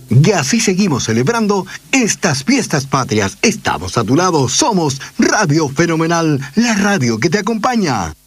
Y así seguimos celebrando estas fiestas patrias. Estamos a tu lado, somos Radio Fenomenal, la radio que te acompaña.